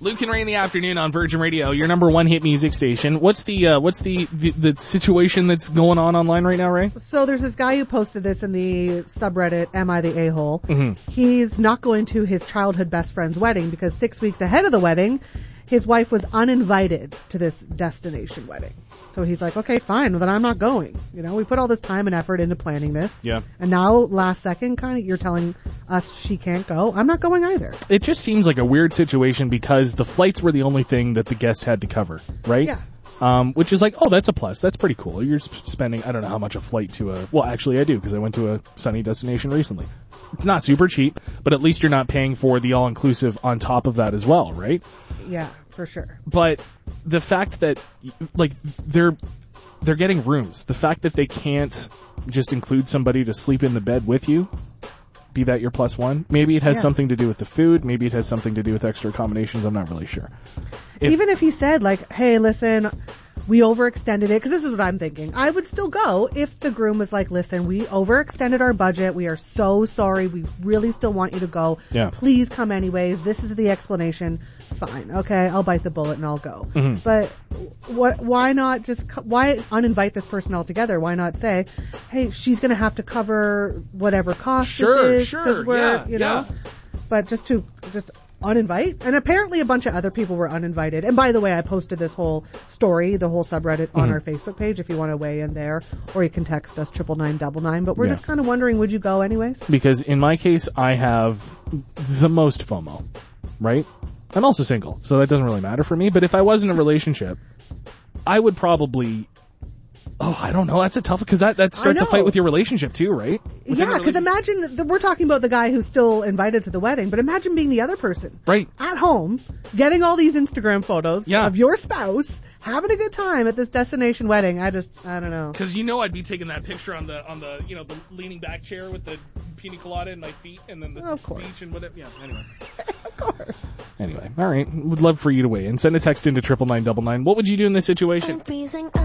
Luke and Ray in the afternoon on Virgin Radio, your number one hit music station. What's the situation that's going on online right now, Ray? So there's this guy who posted this in the subreddit, Am I the A-hole? Mm-hmm. He's not going to his childhood best friend's wedding because 6 weeks ahead of the wedding, his wife was uninvited to this destination wedding. So he's like, okay, fine, well, then I'm not going. You know, we put all this time and effort into planning this. Yeah. And now, last second, kind of, you're telling us she can't go. I'm not going either. It just seems like a weird situation because the flights were the only thing that the guest had to cover, right? Yeah. Which is like, oh, that's a plus. That's pretty cool. You're spending, I don't know how much a flight to well, actually I do because I went to a sunny destination recently. It's not super cheap, but at least you're not paying for the all-inclusive on top of that as well, right? Yeah, for sure. But the fact that, like, they're getting rooms, the fact that they can't just include somebody to sleep in the bed with you, be that your plus one, maybe it has something to do with the food, maybe it has something to do with extra accommodations, I'm not really sure. Even if he said, like, hey, listen, we overextended it, because this is what I'm thinking. I would still go if the groom was like, listen, we overextended our budget. We are so sorry. We really still want you to go. Yeah. Please come anyways. This is the explanation. Fine. Okay, I'll bite the bullet and I'll go. Mm-hmm. But why not why uninvite this person altogether? Why not say, hey, she's going to have to cover whatever cost this is. Sure, we're, you know. But just uninvite. And apparently a bunch of other people were uninvited. And by the way, I posted this whole story, the whole subreddit on our Facebook page if you want to weigh in there, or you can text us 99999. But we're just kind of wondering, would you go anyways? Because in my case, I have the most FOMO, right? I'm also single, so that doesn't really matter for me. But if I was in a relationship, I would probably... Oh, I don't know. That's a tough, because that starts a fight with your relationship too, right? Yeah, because imagine, we're talking about the guy who's still invited to the wedding, but imagine being the other person. Right. At home, getting all these Instagram photos of your spouse, having a good time at this destination wedding. I don't know. Because I'd be taking that picture on the the leaning back chair with the pina colada in my feet and then the beach and whatever. Yeah, anyway. Of course. Anyway, all right. Would love for you to weigh in. Send a text into 99999. What would you do in this situation?